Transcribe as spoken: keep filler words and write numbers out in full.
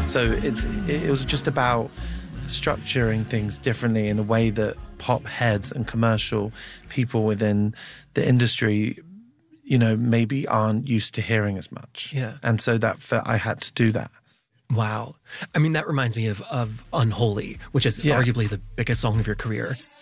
So it, it was just about structuring things differently in a way that pop heads and commercial people within the industry, you know, maybe aren't used to hearing as much. Yeah. And so that felt I had to do that. Wow. I mean, that reminds me of, of Unholy, which is Yeah. arguably the biggest song of your career.